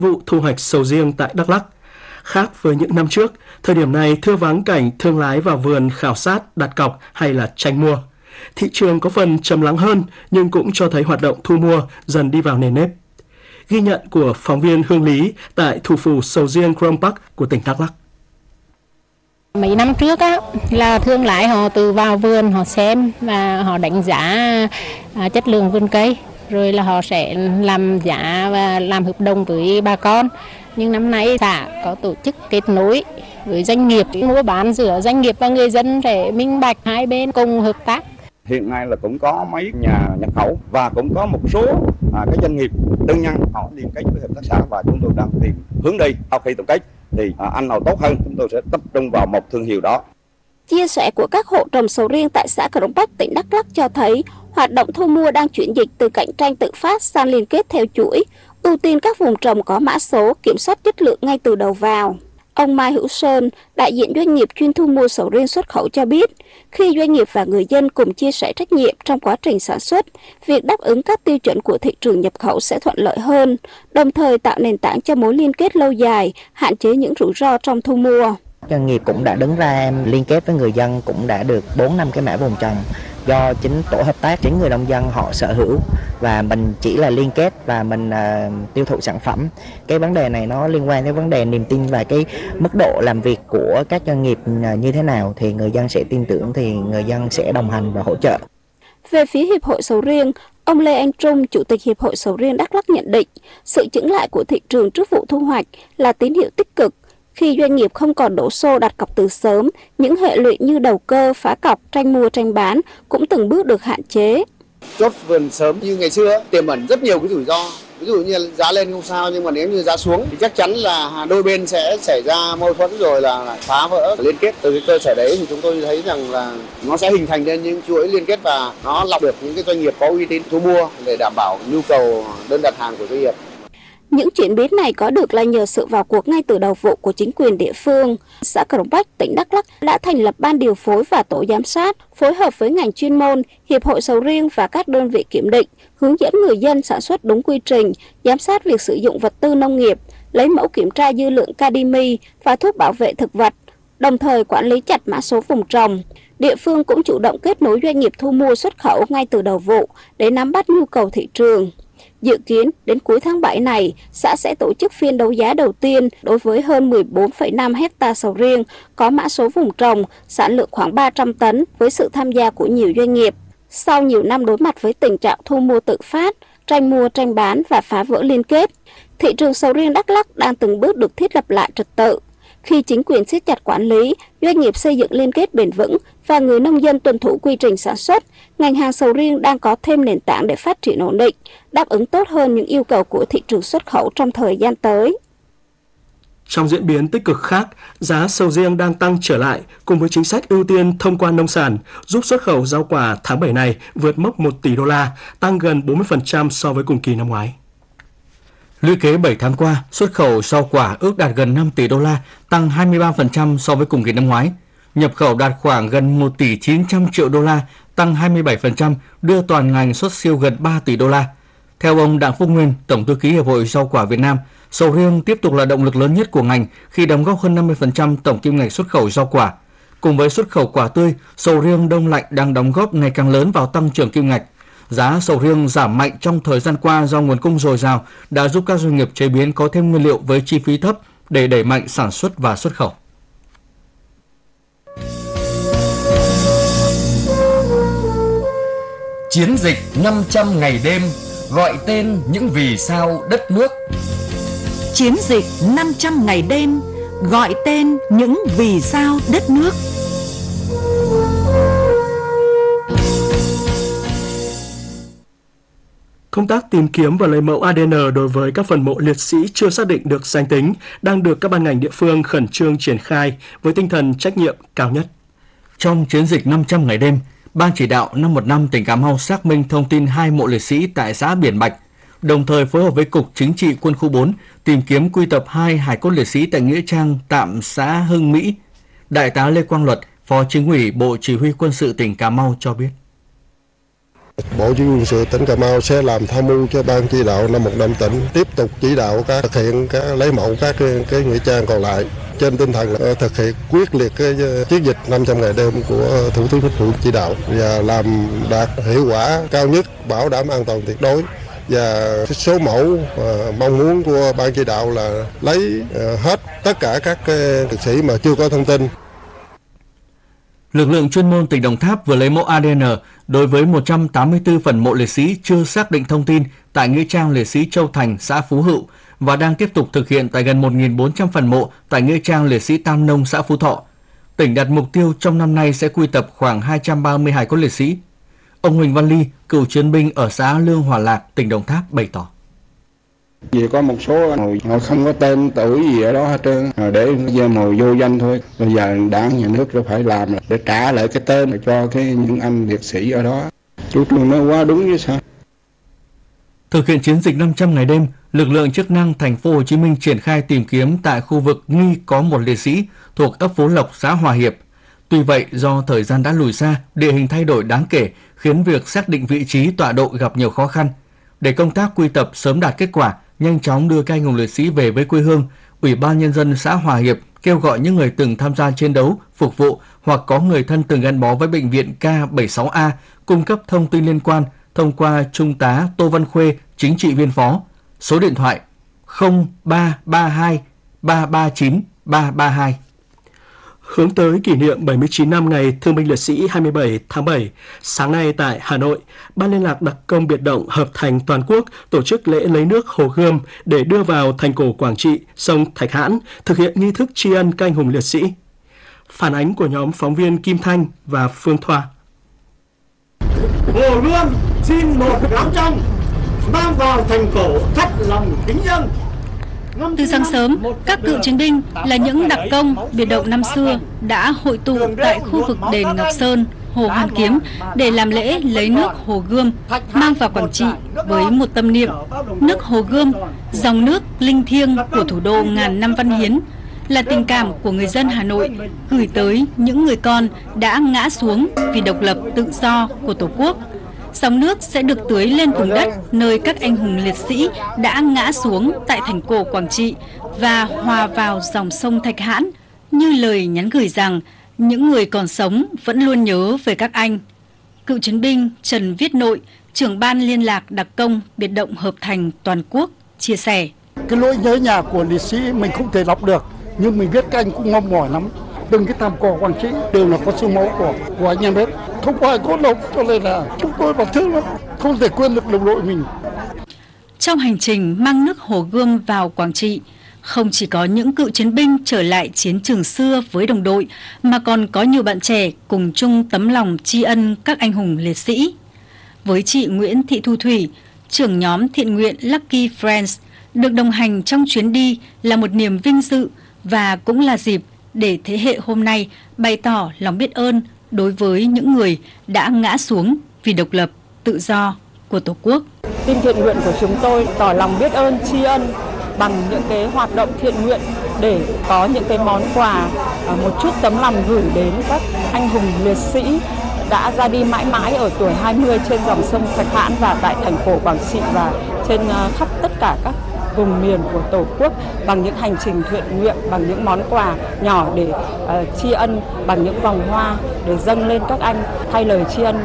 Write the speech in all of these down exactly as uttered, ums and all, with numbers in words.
vụ thu hoạch sầu riêng tại Đắk Lắk. Khác với những năm trước, thời điểm này thưa vắng cảnh thương lái vào vườn khảo sát, đặt cọc hay là tranh mua. Thị trường có phần trầm lắng hơn nhưng cũng cho thấy hoạt động thu mua dần đi vào nền nếp. Ghi nhận của phóng viên Hương Lý tại thủ phủ sầu riêng Krông Park của tỉnh Đắk Lắk. Mấy năm trước á, là thương lái họ từ vào vườn họ xem và họ đánh giá à, chất lượng vườn cây, rồi là họ sẽ làm giá và làm hợp đồng với bà con. Nhưng năm nay xã có tổ chức kết nối với doanh nghiệp, mua bán giữa doanh nghiệp và người dân để minh bạch, hai bên cùng hợp tác. Hiện nay là cũng có mấy nhà nhập khẩu và cũng có một số à, cái doanh nghiệp tư nhân họ liên kết với hợp tác xã và chúng tôi đang tìm hướng đi. Sau khi tổng kết thì à, anh nào tốt hơn chúng tôi sẽ tập trung vào một thương hiệu đó. Chia sẻ của các hộ trồng sầu riêng tại xã Krông Park, tỉnh Đắk Lắk cho thấy hoạt động thu mua đang chuyển dịch từ cạnh tranh tự phát sang liên kết theo chuỗi, ưu tiên các vùng trồng có mã số, kiểm soát chất lượng ngay từ đầu vào. Ông Mai Hữu Sơn, đại diện doanh nghiệp chuyên thu mua sầu riêng xuất khẩu cho biết, khi doanh nghiệp và người dân cùng chia sẻ trách nhiệm trong quá trình sản xuất, việc đáp ứng các tiêu chuẩn của thị trường nhập khẩu sẽ thuận lợi hơn, đồng thời tạo nền tảng cho mối liên kết lâu dài, hạn chế những rủi ro trong thu mua. Doanh nghiệp cũng đã đứng ra liên kết với người dân, cũng đã được bốn năm cái mã vùng trồng do chính tổ hợp tác, chính người nông dân họ sở hữu và mình chỉ là liên kết và mình uh, tiêu thụ sản phẩm. Cái vấn đề này nó liên quan đến vấn đề niềm tin và cái mức độ làm việc của các doanh nghiệp như thế nào thì người dân sẽ tin tưởng, thì người dân sẽ đồng hành và hỗ trợ. Về phía Hiệp hội Sầu riêng, ông Lê Anh Trung, Chủ tịch Hiệp hội Sầu riêng Đắk Lắk nhận định sự chững lại của thị trường trước vụ thu hoạch là tín hiệu tích cực. Khi doanh nghiệp không còn đổ xô đặt cọc từ sớm, những hệ lụy như đầu cơ, phá cọc, tranh mua, tranh bán cũng từng bước được hạn chế. Chốt vườn sớm như ngày xưa tiềm ẩn rất nhiều cái rủi ro. Ví dụ như giá lên không sao, nhưng mà nếu như giá xuống thì chắc chắn là đôi bên sẽ xảy ra mâu thuẫn rồi là phá vỡ liên kết. Từ cái cơ sở đấy thì chúng tôi thấy rằng là nó sẽ hình thành nên những chuỗi liên kết và nó lọc được những cái doanh nghiệp có uy tín thu mua để đảm bảo nhu cầu đơn đặt hàng của doanh nghiệp. Những chuyển biến này có được là nhờ sự vào cuộc ngay từ đầu vụ của chính quyền địa phương. Xã Krông Park, tỉnh Đắk Lắk đã thành lập ban điều phối và tổ giám sát, phối hợp với ngành chuyên môn, Hiệp hội Sầu riêng và các đơn vị kiểm định, hướng dẫn người dân sản xuất đúng quy trình, giám sát việc sử dụng vật tư nông nghiệp, lấy mẫu kiểm tra dư lượng cadimi và thuốc bảo vệ thực vật, đồng thời quản lý chặt mã số vùng trồng. Địa phương cũng chủ động kết nối doanh nghiệp thu mua xuất khẩu ngay từ đầu vụ để nắm bắt nhu cầu thị trường. Dự kiến đến cuối tháng bảy này, xã sẽ tổ chức phiên đấu giá đầu tiên đối với hơn mười bốn phẩy năm hectare sầu riêng có mã số vùng trồng, sản lượng khoảng ba trăm tấn với sự tham gia của nhiều doanh nghiệp. Sau nhiều năm đối mặt với tình trạng thu mua tự phát, tranh mua tranh bán và phá vỡ liên kết, thị trường sầu riêng Đắk Lắk đang từng bước được thiết lập lại trật tự. Khi chính quyền siết chặt quản lý, doanh nghiệp xây dựng liên kết bền vững và người nông dân tuân thủ quy trình sản xuất, ngành hàng sầu riêng đang có thêm nền tảng để phát triển ổn định, đáp ứng tốt hơn những yêu cầu của thị trường xuất khẩu trong thời gian tới. Trong diễn biến tích cực khác, giá sầu riêng đang tăng trở lại cùng với chính sách ưu tiên thông quan nông sản, giúp xuất khẩu rau quả tháng bảy này vượt mốc một tỷ đô la, tăng gần bốn mươi phần trăm so với cùng kỳ năm ngoái. Lũy kế bảy tháng qua, xuất khẩu rau quả ước đạt gần năm tỷ đô la, tăng hai mươi ba phần trăm so với cùng kỳ năm ngoái. Nhập khẩu đạt khoảng gần một tỷ chín trăm triệu đô la, tăng hai mươi bảy phần trăm, đưa toàn ngành xuất siêu gần ba tỷ đô la. Theo ông Đặng Phúc Nguyên, Tổng thư ký Hiệp hội Rau quả Việt Nam, sầu riêng tiếp tục là động lực lớn nhất của ngành khi đóng góp hơn năm mươi phần trăm tổng kim ngạch xuất khẩu rau quả. Cùng với xuất khẩu quả tươi, sầu riêng đông lạnh đang đóng góp ngày càng lớn vào tăng trưởng kim ngạch. Giá sầu riêng giảm mạnh trong thời gian qua do nguồn cung dồi dào đã giúp các doanh nghiệp chế biến có thêm nguyên liệu với chi phí thấp để đẩy mạnh sản xuất và xuất khẩu. Chiến dịch năm trăm ngày đêm gọi tên những vì sao đất nước. Chiến dịch năm trăm ngày đêm gọi tên những vì sao đất nước. Công tác tìm kiếm và lấy mẫu a đê en đối với các phần mộ liệt sĩ chưa xác định được danh tính đang được các ban ngành địa phương khẩn trương triển khai với tinh thần trách nhiệm cao nhất. Trong chiến dịch năm trăm ngày đêm, Ban chỉ đạo năm một năm tỉnh Cà Mau xác minh thông tin hai mộ liệt sĩ tại xã Biển Bạch, đồng thời phối hợp với Cục Chính trị Quân khu bốn tìm kiếm quy tập hai hài cốt liệt sĩ tại nghĩa trang tạm xã Hưng Mỹ. Đại tá Lê Quang Luật, Phó Chính ủy Bộ Chỉ huy Quân sự tỉnh Cà Mau cho biết. Bộ Chỉ huy quân sự tỉnh Cà Mau sẽ làm tham mưu cho ban chỉ đạo năm một năm tỉnh tiếp tục chỉ đạo các thực hiện các lấy mẫu các cái, cái nghĩa trang còn lại trên tinh thần là thực hiện quyết liệt cái chiến dịch năm trăm ngày đêm của Thủ tướng Chính phủ chỉ đạo và làm đạt hiệu quả cao nhất, bảo đảm an toàn tuyệt đối. Và số mẫu uh, mong muốn của ban chỉ đạo là lấy uh, hết tất cả các uh, liệt sĩ mà chưa có thông tin. Lực lượng chuyên môn tỉnh Đồng Tháp vừa lấy mẫu a đê en đối với một trăm tám mươi tư phần mộ liệt sĩ chưa xác định thông tin tại nghĩa trang liệt sĩ Châu Thành, xã Phú Hữu và đang tiếp tục thực hiện tại gần một nghìn bốn trăm phần mộ tại nghĩa trang liệt sĩ Tam Nông, xã Phú Thọ. Tỉnh đặt mục tiêu trong năm nay sẽ quy tập khoảng hai trăm ba mươi hài cốt liệt sĩ. Ông Huỳnh Văn Ly, cựu chiến binh ở xã Lương Hòa Lạc, tỉnh Đồng Tháp bày tỏ. Vì có một số người họ không có tên tuổi gì ở đó hết trơn, để giờ mồi vô danh thôi. Bây giờ đảng nhà nước nó phải làm để trả lại cái tên cho cái những anh liệt sĩ ở đó. Chủ trương nó quá đúng chứ sao? Thực hiện chiến dịch năm trăm ngày đêm, lực lượng chức năng thành phố Hồ Chí Minh triển khai tìm kiếm tại khu vực nghi có một liệt sĩ thuộc ấp Phú Lộc, xã Hòa Hiệp. Tuy vậy, do thời gian đã lùi xa, địa hình thay đổi đáng kể khiến việc xác định vị trí tọa độ gặp nhiều khó khăn. Để công tác quy tập sớm đạt kết quả, nhanh chóng đưa các anh hùng liệt sĩ về với quê hương, Ủy ban Nhân dân xã Hòa Hiệp kêu gọi những người từng tham gia chiến đấu, phục vụ hoặc có người thân từng gắn bó với bệnh viện K bảy mươi sáu A cung cấp thông tin liên quan thông qua Trung tá Tô Văn Khuê, chính trị viên phó, số điện thoại không ba ba hai ba ba chín ba ba hai. Hướng tới kỷ niệm bảy mươi chín năm ngày Thương binh Liệt sĩ hai mươi bảy tháng bảy, sáng nay tại Hà Nội, Ban Liên lạc Đặc công Biệt động Hợp thành toàn quốc tổ chức lễ lấy nước Hồ Gươm để đưa vào thành cổ Quảng Trị, sông Thạch Hãn, thực hiện nghi thức tri ân các anh hùng liệt sĩ. Phản ánh của nhóm phóng viên Kim Thanh và Phương Thoa. Hồ Gươm xin một gáo trong mang vào thành cổ thắt lòng kính dân. Từ sáng sớm, các cựu chiến binh là những đặc công biệt động năm xưa đã hội tụ tại khu vực đền Ngọc Sơn, Hồ Hoàn Kiếm để làm lễ lấy nước Hồ Gươm mang vào Quảng Trị với một tâm niệm nước Hồ Gươm, dòng nước linh thiêng của thủ đô ngàn năm văn hiến, là tình cảm của người dân Hà Nội gửi tới những người con đã ngã xuống vì độc lập tự do của Tổ quốc. Dòng nước sẽ được tưới lên vùng đất nơi các anh hùng liệt sĩ đã ngã xuống tại thành cổ Quảng Trị và hòa vào dòng sông Thạch Hãn, như lời nhắn gửi rằng những người còn sống vẫn luôn nhớ về các anh. Cựu chiến binh Trần Viết Nội, trưởng ban liên lạc đặc công biệt động Hợp thành toàn quốc, chia sẻ. Cái nỗi nhớ nhà của liệt sĩ mình không thể lọc được, nhưng mình biết các anh cũng mong mỏi lắm. Từng cái thảm cỏ Quảng Trị đều là có xương máu của, của anh em hết. Không có ai có đâu, cho nên là chúng tôi vào thương lắm, không thể quên được đồng đội mình. Trong hành trình mang nước Hồ Gươm vào Quảng Trị, không chỉ có những cựu chiến binh trở lại chiến trường xưa với đồng đội, mà còn có nhiều bạn trẻ cùng chung tấm lòng tri ân các anh hùng liệt sĩ. Với chị Nguyễn Thị Thu Thủy, trưởng nhóm thiện nguyện Lucky Friends, được đồng hành trong chuyến đi là một niềm vinh dự và cũng là dịp để thế hệ hôm nay bày tỏ lòng biết ơn đối với những người đã ngã xuống vì độc lập, tự do của Tổ quốc. Team thiện nguyện của chúng tôi tỏ lòng biết ơn, tri ân bằng những cái hoạt động thiện nguyện để có những cái món quà, một chút tấm lòng gửi đến các anh hùng liệt sĩ đã ra đi mãi mãi ở tuổi hai mươi trên dòng sông Thạch Hãn và tại thành cổ Quảng Trị và trên khắp tất cả các vùng miền của Tổ quốc, bằng những hành trình thiện nguyện, bằng những món quà nhỏ để uh, tri ân, bằng những vòng hoa để dâng lên các anh thay lời tri ân.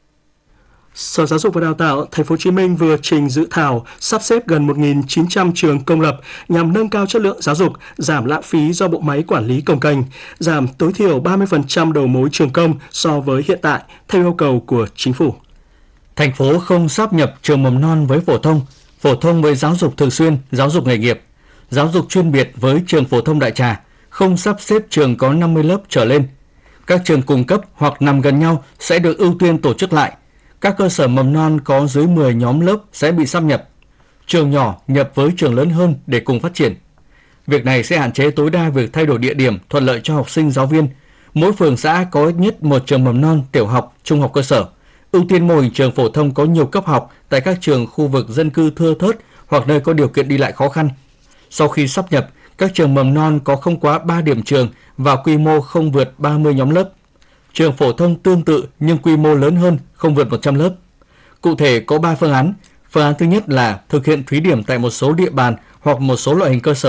Sở Giáo dục và Đào tạo Thành phố Hồ Chí Minh vừa trình dự thảo sắp xếp gần một nghìn chín trăm trường công lập nhằm nâng cao chất lượng giáo dục, giảm lãng phí do bộ máy quản lý cồng kềnh, giảm tối thiểu ba mươi phần trăm đầu mối trường công so với hiện tại theo yêu cầu của chính phủ. Thành phố không sáp nhập trường mầm non với phổ thông, phổ thông với giáo dục thường xuyên, giáo dục nghề nghiệp, giáo dục chuyên biệt với trường phổ thông Đại Trà, không sắp xếp trường có năm mươi lớp trở lên. Các trường cùng cấp hoặc nằm gần nhau sẽ được ưu tiên tổ chức lại. Các cơ sở mầm non có dưới mười nhóm lớp sẽ bị sáp nhập. Trường nhỏ nhập với trường lớn hơn để cùng phát triển. Việc này sẽ hạn chế tối đa việc thay đổi địa điểm, thuận lợi cho học sinh, giáo viên. Mỗi phường xã có ít nhất một trường mầm non, tiểu học, trung học cơ sở. Ưu tiên mô hình trường phổ thông có nhiều cấp học tại các trường khu vực dân cư thưa thớt hoặc nơi có điều kiện đi lại khó khăn. Sau khi sáp nhập, các trường mầm non có không quá ba điểm trường và quy mô không vượt ba mươi nhóm lớp. Trường phổ thông tương tự nhưng quy mô lớn hơn, không vượt một trăm lớp. Cụ thể có ba phương án. Phương án thứ nhất là thực hiện thí điểm tại một số địa bàn hoặc một số loại hình cơ sở